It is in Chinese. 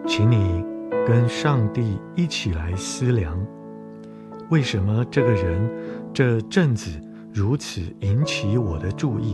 请你跟上帝一起来思量，为什么这个人这阵子如此引起我的注意？